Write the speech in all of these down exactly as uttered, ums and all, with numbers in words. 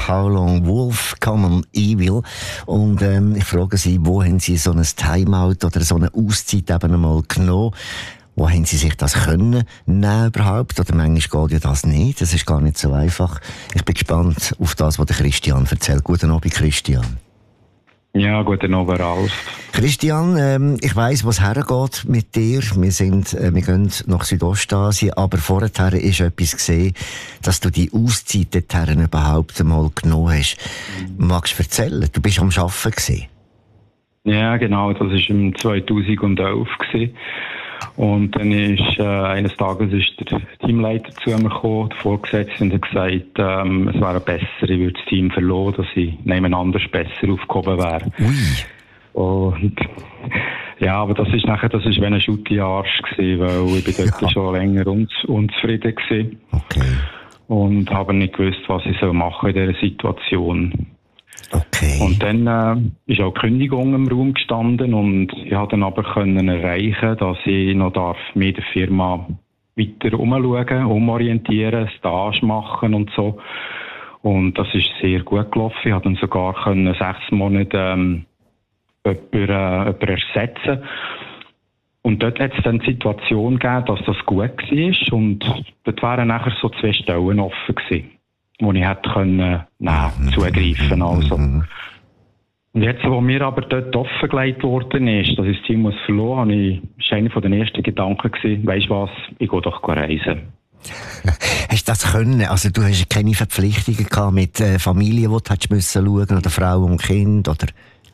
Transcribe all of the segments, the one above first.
How Long Wolf, Common Evil. Und ähm, ich frage Sie, wo haben Sie so ein Timeout oder so eine Auszeit eben einmal genommen? Wo haben Sie sich das können nehmen überhaupt? Oder manchmal geht ja das nicht. Das ist gar nicht so einfach. Ich bin gespannt auf das, was der Christian erzählt. Guten Abend, Christian. Ja, guten Abend, Ralf. Christian, ähm, ich weiss, wo es hergeht mit dir. Wir sind, äh, wir gehen nach Südostasien, aber vorher ist etwas gesehen, dass du die Auszeit dorthin überhaupt einmal genommen hast. Magst du erzählen? Du bist am Arbeiten gewesen. Ja, genau. Das war im zweitausendelf gewesen. Und dann ist, äh, eines Tages ist der Teamleiter zu mir gekommen, der Vorgesetzte, und hat gesagt, ähm, es wäre besser, ich würde das Team verloren, dass ich nebeneinander besser aufgehoben wäre. Ui. Und, ja, aber das ist nachher, das ist wie ein Schutt in den Arsch gewesen, weil ich bin dort ja. schon länger un unzufrieden gewesen. Okay. Und habe nicht gewusst, was ich soll machen in dieser Situation. Okay. Und dann äh, ist auch die Kündigung im Raum gestanden und ich konnte dann aber können erreichen, dass ich noch darf mit der Firma weiter umschauen, umorientieren, Stage machen und so. Und das ist sehr gut gelaufen. Ich konnte dann sogar können sechs Monate ähm, jemanden, äh, jemanden ersetzen. Und dort hat es dann die Situation gegeben, dass das gut war und dort wären nachher so zwei Stellen offen gewesen, wo ich hätte können, nein, zugreifen, also. Und jetzt, wo mir aber dort offengelegt worden ist, dass ich das Team muss verloren, habe ich, ist einer von den ersten Gedanken gewesen, weisst du was, ich gehe doch reisen. Hast du das können? Also du hast keine Verpflichtungen gehabt mit äh, Familie, die du hättest müssen schauen, oder Frau und Kind, oder?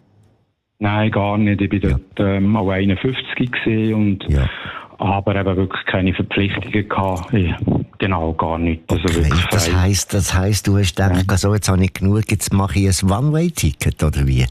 Nein, gar nicht. Ich war ja. dort ähm, auch einundfünfzig gewesen und ja. aber eben wirklich keine Verpflichtungen gehabt. Ja, genau, gar nicht. Also okay, wirklich das heisst, das heisst, du hast gedacht, ja. so, jetzt habe ich genug, jetzt mache ich ein One-Way-Ticket, oder wie?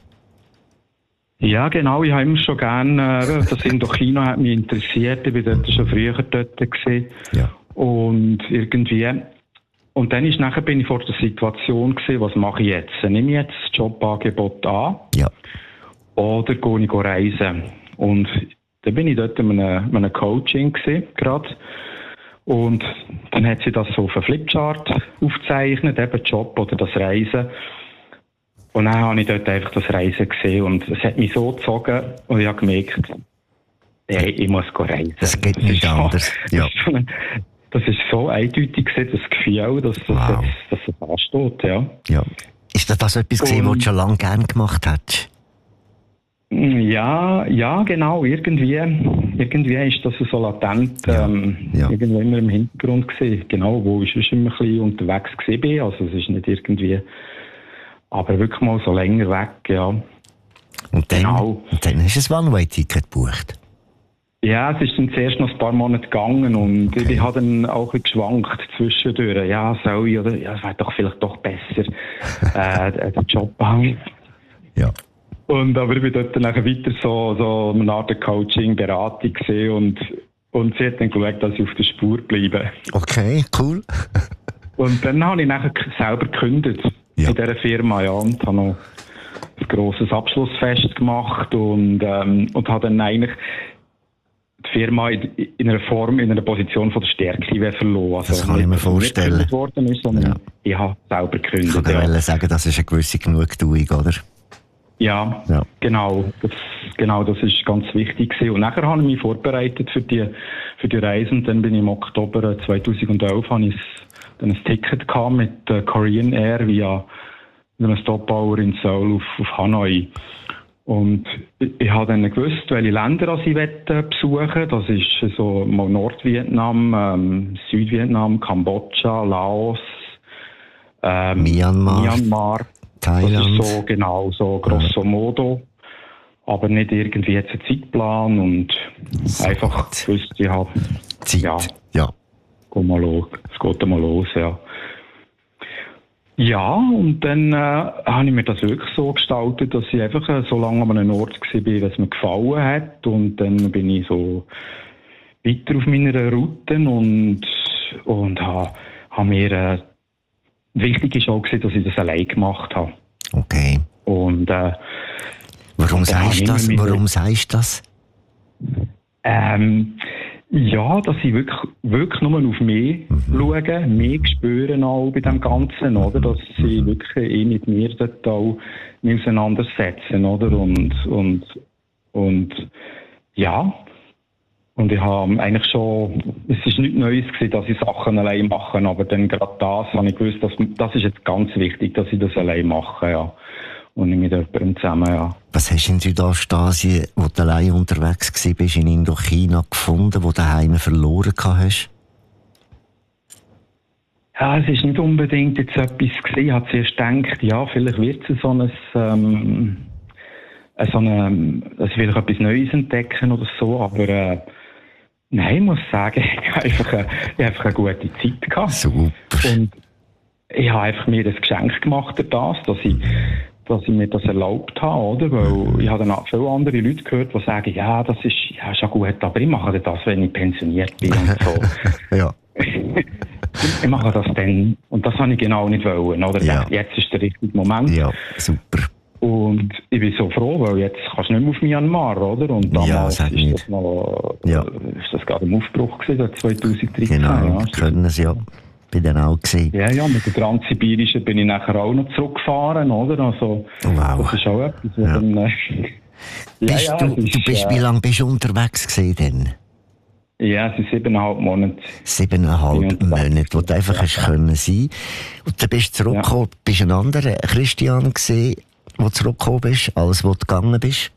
Ja, genau. Ich habe immer schon gerne, äh, das Indochina hat mich interessiert. Ich war dort schon früher dort gewesen. Ja. Und irgendwie, und dann ist nachher bin ich vor der Situation gewesen, was mache ich jetzt? Nehme ich jetzt das Jobangebot an? Ja. Oder gehe ich reisen? Und dann bin ich dort in einem, einem Coaching gewesen, gerade. Und dann hat sie das so auf einem Flipchart aufgezeichnet, eben Job oder das Reisen. Und dann habe ich dort einfach das Reisen gesehen und es hat mich so gezogen und ich habe gemerkt, hey, ich muss reisen. Das geht das nicht anders. So, ja. Das ist so eindeutig gewesen, das Gefühl, dass das wow. jetzt, dass es ansteht, ja. Ja. Ist das, das etwas gewesen, was du schon lange gerne gemacht hast? Ja, ja, genau, irgendwie, irgendwie ist das so latent, ja, ähm, ja. irgendwo immer im Hintergrund gewesen, genau, wo ich schon immer ein bisschen unterwegs gewesen bin, also es ist nicht irgendwie, aber wirklich mal so länger weg, ja. Und dann, genau. und dann hast du ein One-Way-Ticket gebucht? Ja, es ist dann zuerst noch ein paar Monate gegangen und okay. ich habe dann auch ein bisschen geschwankt zwischendurch, ja, soll ich, oder, ja, es wäre doch vielleicht doch besser, äh, den Job haben. Ja. Und, aber ich bin dort dann weiter so, so eine Art Coaching, Beratung gesehen und, und sie hat dann geschaut, dass ich auf der Spur bleibe. Okay, cool. Und dann habe ich nachher selber gekündigt ja. in dieser Firma, ja, und habe noch ein grosses Abschlussfest gemacht und, ähm, und habe dann eigentlich die Firma in, in einer Form, in einer Position von der Stärke verloren. Also das kann ich mir vorstellen. Nicht worden ist, sondern ja. ich habe selber gekündigt. Ich kann ja. sagen, das ist eine gewisse Genugtuung, oder? Ja, ja, genau. Das, genau, das ist ganz wichtig gewesen. Und nachher habe ich mich vorbereitet für die, für die Reise. Und dann bin ich im Oktober zweitausendelf habe ich dann ein Ticket gehabt mit äh, Korean Air via einem Stopover in Seoul auf, auf Hanoi. Und ich, ich habe dann gewusst, welche Länder ich besuchen möchte. Das ist so mal Nordvietnam, ähm, Südvietnam, Kambodscha, Laos, ähm, Myanmar. Myanmar. Thailand. Das ist so genau, so grosso modo. Aber nicht irgendwie jetzt ein Zeitplan und so einfach gewusst, ich habe Zeit. Ja. ja. Geh mal los. Es geht mal los, ja. Ja, und dann äh, habe ich mir das wirklich so gestaltet, dass ich einfach äh, so lange an einem Ort war, wie es mir gefallen hat. Und dann bin ich so weiter auf meiner Route und, und habe ha mir äh, wichtig ist auch, dass ich das allein gemacht habe. Okay. Und, äh, warum sagst du das? Warum sagst du das? Ähm, Ja, dass ich wirklich, wirklich nur auf mich mhm. schaue, mich spüren auch bei dem Ganzen, oder? Dass sie wirklich eh mit mir dort auch mich auseinandersetzen, oder? Und, und, und, ja. Und ich habe eigentlich schon, es ist nichts Neues gewesen, dass ich Sachen allein mache, aber dann gerade das habe ich gewusst, dass, das ist jetzt ganz wichtig, dass ich das allein mache, ja. Und nicht mit jemandem zusammen, ja. Was hast du in Südostasien, wo du allein unterwegs warst, in Indochina gefunden, wo du daheim verloren hast? Ja, es ist nicht unbedingt jetzt etwas gewesen. Ich habe zuerst gedacht, ja, vielleicht wird es so ein, ähm, so eine, dass ich vielleicht etwas Neues entdecken oder so, aber, äh, nein, ich muss sagen, ich habe einfach eine, ich habe einfach eine gute Zeit gehabt. Super. Und ich habe einfach mir das Geschenk gemacht durch das, dass ich, dass ich mir das erlaubt habe, oder? Weil ich habe dann auch viele andere Leute gehört, die sagen, ja, das ist, ja, ist ja gut, aber ich mache das, wenn ich pensioniert bin und so. Ja. Ich mache das dann. Und das habe ich genau nicht wollen, oder? Ja. Jetzt ist der richtige Moment. Ja, super. Und ich bin so froh, weil jetzt kannst du nicht mehr auf Myanmar, oder? Und damals Ja, sag ist nicht. das noch, Ja. ist das gerade im Aufbruch gewesen, zwanzig dreizehn. Genau, ja. können sie ja. Bin dann auch gesehen. Ja, ja, mit der Transsibirischen bin ich nachher auch noch zurückgefahren, oder? Also, wow. das ist auch etwas, wo Ja. dann, äh, ja, Bist ja, du, es ist, du bist, äh, wie lange bist du unterwegs gewesen denn? Ja, es sind siebeneinhalb Monate. Siebeneinhalb Ja, Monate, wo du einfach ja. hast können sein. Und dann bist du zurückgekommen, Ja. bist ein anderer Christian gewesen, wo du zurückgekommen bist, als wo du gegangen bist?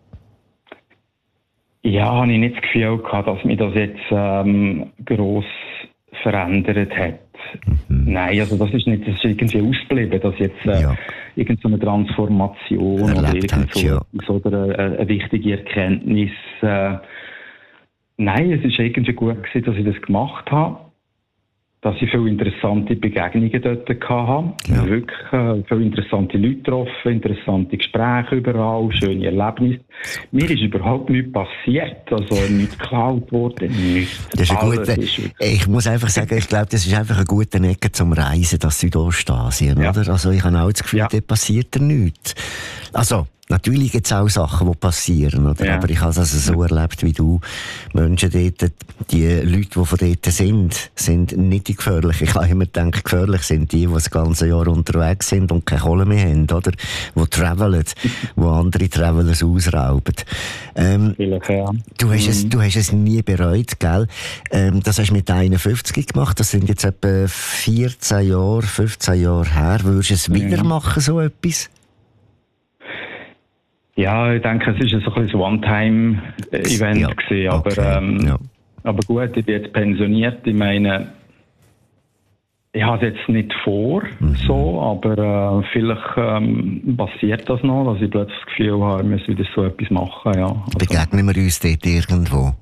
Ja, habe ich nicht das Gefühl gehabt, dass mich das jetzt ähm, gross verändert hat. Mhm. Nein, also das ist nicht, das ist irgendwie ausgeblieben, dass jetzt äh, Ja. irgendeine Transformation oder Erlebt irgend hast, so, ja. so oder eine, eine wichtige Erkenntnis. Äh, nein, es ist irgendwie gut gewesen, dass ich das gemacht habe. Dass ich viele interessante Begegnungen dort hatte. Ja. Wirklich äh, viele interessante Leute getroffen, interessante Gespräche überall, schöne Erlebnisse. Mir ist überhaupt nichts passiert, also nichts geklaut worden, nichts. Das ist ein Alles guter, ist wirklich- ich muss einfach sagen, ich glaube, das ist einfach ein guter Ecke zum Reisen, das Südostasien, Ja. oder? Also ich habe auch das Gefühl, Ja. dort passiert da nichts. Also, natürlich gibt es auch Sachen, die passieren, oder? Ja. Aber ich habe es also so erlebt wie du. Menschen dort, die Leute, die von dort sind, sind nicht die gefährlichen. Ich habe immer gedacht, gefährlich sind die, die das ganze Jahr unterwegs sind und keine Kohle mehr haben, oder? Die travelen, die andere Travelers ausrauben. Ähm, Vielleicht, ja. Du hast, es, du hast es nie bereut, gell? Ähm, das hast du mit einundfünfzig gemacht. Das sind jetzt etwa vierzehn Jahre, fünfzehn Jahre her. Würdest du es wieder Ja. machen, so etwas? Ja, ich denke, es ist so ein bisschen ein One-Time-Event Ja, gewesen, aber, okay, ähm, ja. aber gut, ich bin jetzt pensioniert. Ich meine, ich habe es jetzt nicht vor, Mhm. so, aber äh, vielleicht ähm, passiert das noch, dass ich plötzlich das Gefühl habe, ich muss wieder so etwas machen. Ja. Also, Begegnen wir uns dort irgendwo?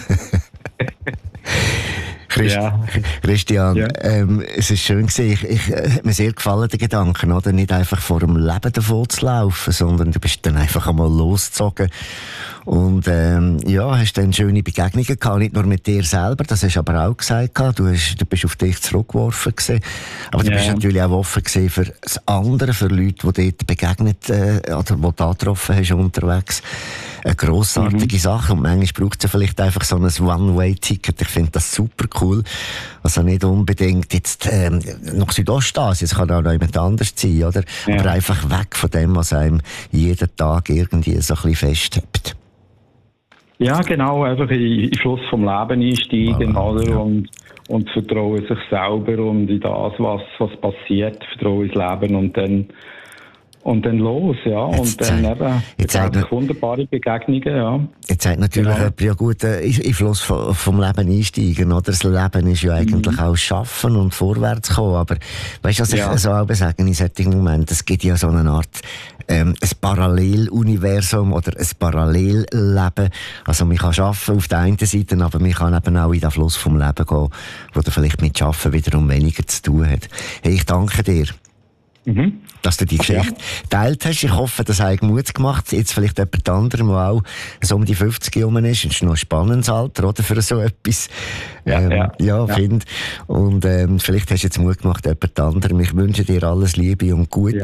Christ Ja. Christian, Ja. ähm, es ist schön gewesen. Ich, ich, äh, hat mir sehr gefallen, der Gedanke, oder? Nicht einfach vor dem Leben davon zu laufen, sondern du bist dann einfach einmal losgezogen. Und, ähm, ja, hast dann schöne Begegnungen gehabt, nicht nur mit dir selber, das hast du aber auch gesagt, du, hast, du bist auf dich zurückgeworfen gewesen. Aber du Ja. bist natürlich auch offen gewesen für das andere, für Leute, die dort begegnet, äh, oder die du getroffen hast unterwegs. Eine grossartige Mhm. Sache. Und manchmal braucht es ja vielleicht einfach so ein One-Way-Ticket. Ich finde das super cool. Also nicht unbedingt jetzt ähm, nach Südostasien, es kann auch noch jemand anders sein, oder? Ja. Aber einfach weg von dem, was einem jeden Tag irgendwie so ein bisschen festhebt. Ja, genau, einfach in in den Fluss vom Leben einsteigen, Voilà, oder? ja. Und, und vertrauen sich selber und in das, was, was passiert, vertrauen ins Leben und dann, und dann los, ja. Jetzt und dann zeig- eben, jetzt es zeig- einfach wunderbare Begegnungen, ja. Jetzt sagt natürlich Genau. jemand, ja gut, äh, in in Fluss vom, vom Leben einsteigen, oder? Das Leben ist ja eigentlich auch Schaffen und vorwärts kommen, aber weißt du, was Ja. ich so auch sagen in solchen Momenten? Es gibt ja so eine Art, ähm, ein Paralleluniversum oder ein Parallelleben. Also man kann arbeiten auf der einen Seite, aber man kann eben auch in den Fluss vom Leben gehen, wo du vielleicht mit Schaffen wiederum weniger zu tun hat. Hey, ich danke dir, Mhm. dass du die Geschichte geteilt hast. Ich hoffe, das hat Mut gemacht. Jetzt vielleicht jemand anderem, der auch so um die fünfzig herum ist. Das ist noch ein spannendes Alter, oder? Für so etwas. Ja, ähm, ja. ja, Ja. finde. Und ähm, vielleicht hast du jetzt Mut gemacht, jemand anderem. Ich wünsche dir alles Liebe und Gute.